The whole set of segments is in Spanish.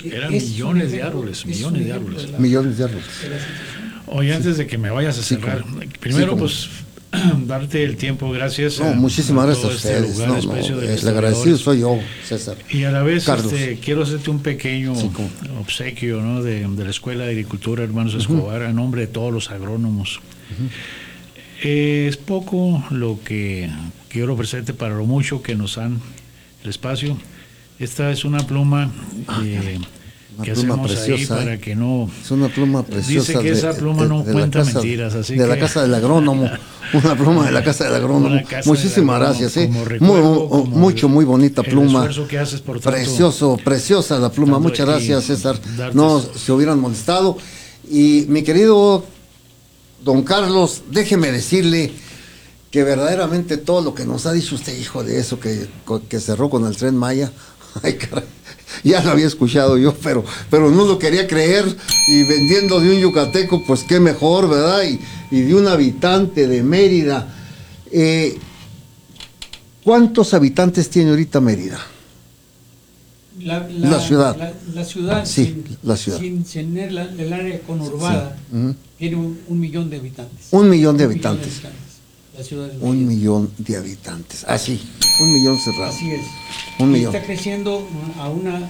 Eran millones de árboles, millones de árboles. Millones de árboles. Oye, antes de que me vayas a cerrar, primero pues darte el tiempo, gracias. Muchísimas gracias a ustedes. El agradecido soy yo, César. Y a la vez quiero hacerte un pequeño obsequio, ¿no? de la Escuela de Agricultura Hermanos Escobar, a nombre de todos los agrónomos. Es poco lo que quiero ofrecerte para lo mucho que nos dan el espacio. Esta es una pluma que hacemos preciosa, ahí para que no... Es una pluma preciosa. Dice que esa pluma no cuenta mentiras, así de la casa del agrónomo. Una pluma de la casa del agrónomo. Muchísimas gracias, muy bonita pluma. Que haces por preciosa la pluma. Muchas gracias, César. No se hubieran molestado. Y mi querido don Carlos, déjeme decirle que verdaderamente todo lo que nos ha dicho usted, hijo de eso que cerró con el Tren Maya, ay, caray, ya lo había escuchado yo, pero no lo quería creer, y vendiendo de un yucateco, pues qué mejor, ¿verdad? Y de un habitante de Mérida. ¿Cuántos habitantes tiene ahorita Mérida? La ciudad. La ciudad, sí, la ciudad. Sin tener el área conurbada, tiene 1 millón de habitantes. 1 millón de habitantes. La ciudad de 1 millón de habitantes. Así, 1 millón cerrado. Así es. 1 millón. Está creciendo a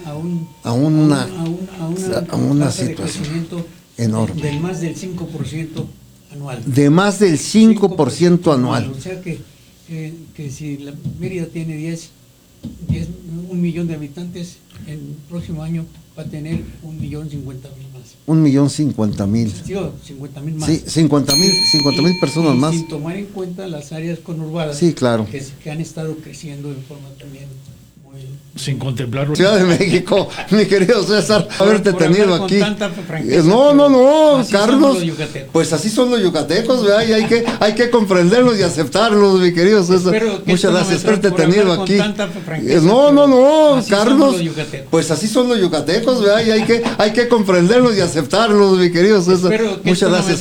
una tasa de situación crecimiento enorme. Del más del 5% anual. De más del 5% anual. O sea que si la Mérida tiene 1 millón de habitantes, el próximo año va a tener 1.050.000 más. 1.050.000. Sí, 50.000 más. Sí, 50.000 personas más. Sin tomar en cuenta las áreas conurbadas. Sí, claro. Que han estado creciendo de forma también muy... Sin contemplarlo. Ciudad de México, mi querido César, haberte tenido aquí. No, Carlos. Pues así son los yucatecos, ¿verdad? Y hay que comprenderlos y aceptarlos, mi querido César. Muchas gracias por haberte tenido aquí. Carlos. Pues así son los yucatecos, ¿verdad? Y hay que comprenderlos y aceptarlos, mi querido César. Muchas gracias.